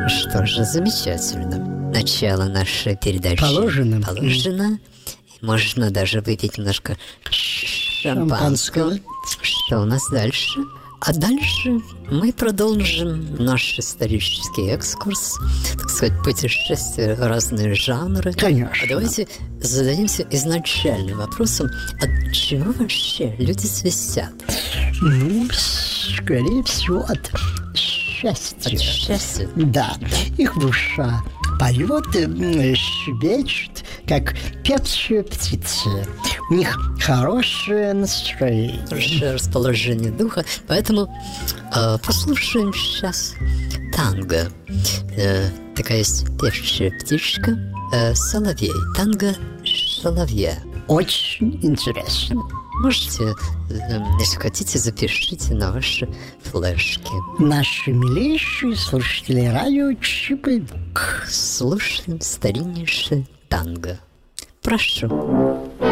Что же, замечательно. Начало нашей передачи положено. Можно даже выпить немножко шампанского. Что у нас дальше? А дальше мы продолжим наш исторический экскурс, так сказать, путешествие в разные жанры. Конечно. А давайте зададимся изначальным вопросом, от чего вообще люди свистят? Ну, скорее всего, от счастья. От счастья? Да. Их душа поет, щебечет, как певчая птица. У них хорошее настроение. Хорошее расположение духа. Поэтому послушаем сейчас танго. Такая есть певчая птичка, соловей. Танго соловья. Очень интересно. Можете, если хотите, запишите на ваши флешки. Наши милейшие слушатели радио Чип и Дук. Слушаем стариннейшее танго. Прошу.